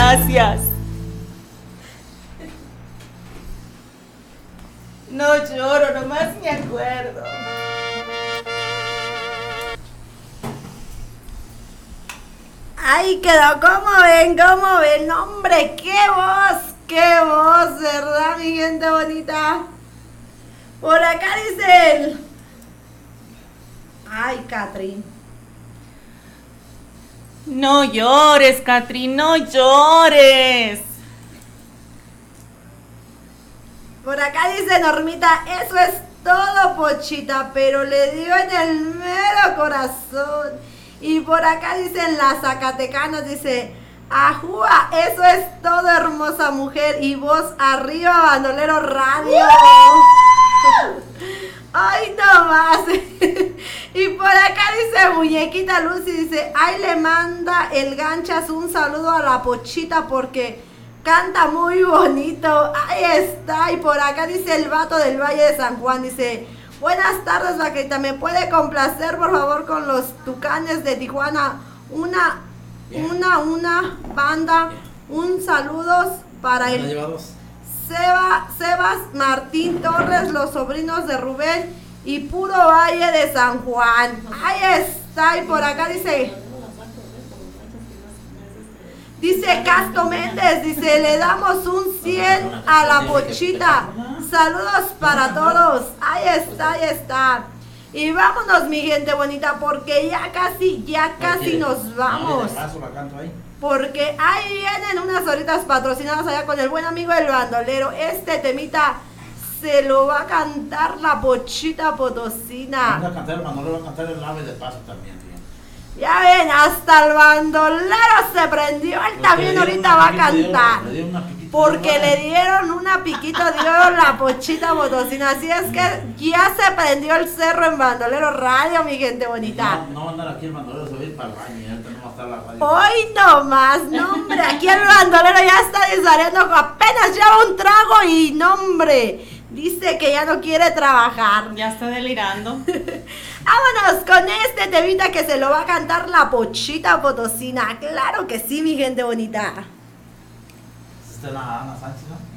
gracias. No lloro, nomás me acuerdo. Ahí quedó, ¿cómo ven? Hombre, qué voz, ¿verdad, mi gente bonita? Por acá dicen. Ay, Catrín. No llores, Catrín, no llores. Por acá dice Normita, eso es todo, Pochita, pero le dio en el mero corazón. Y por acá dicen las zacatecanas, dice, ajúa, eso es todo, hermosa mujer, y voz arriba, Bandolero Radio. Ay, no más. Y por acá dice Muñequita Lucy, dice, ay, le manda el Ganchas un saludo a la Pochita porque canta muy bonito. Ahí está. Y por acá dice el Vato del Valle de San Juan, dice, buenas tardes, vaquita, ¿me puede complacer por favor con los Tucanes de Tijuana? Una banda, un saludos para el Sebas Martín Torres, los sobrinos de Rubén y Puro Valle de San Juan. Ahí está. Y por acá dice Castro Méndez, dice, le damos un 100 a la Pochita. Saludos para todos. Ahí está. Y vámonos, mi gente bonita, porque ya casi nos vamos. Porque ahí vienen unas horitas patrocinadas allá con el buen amigo del bandolero. Este temita se lo va a cantar la Pochita Potosina. Vamos a cantar el bandolero, va a cantar el ave de paso también. Ya ven, hasta el bandolero se prendió. Él también ahorita va a cantar. Porque le dieron una piquita, dio la Pochita Potosina. Así es que ya se prendió el cerro en Bandolero Radio, mi gente bonita. No va a andar aquí el bandolero, se va a ir para el baño. Ya no va a estar la radio. Hoy no más, no hombre, aquí el bandolero ya está desvariando, apenas lleva un trago y no hombre, dice que ya no quiere trabajar. Ya está delirando. Vámonos con este temita que se lo va a cantar la Pochita Potosina. Claro que sí, mi gente bonita. Esta es la Ana Sánchez, ¿no?